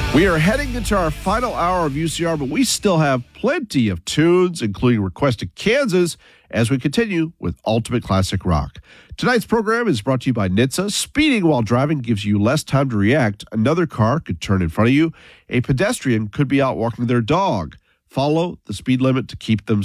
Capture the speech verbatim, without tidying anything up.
We are heading into our final hour of U C R, but we still have plenty of tunes, including Requested Kansas, as we continue with Ultimate Classic Rock. Tonight's program is brought to you by N H T S A. Speeding while driving gives you less time to react. Another car could turn in front of you. A pedestrian could be out walking their dog. Follow the speed limit to keep them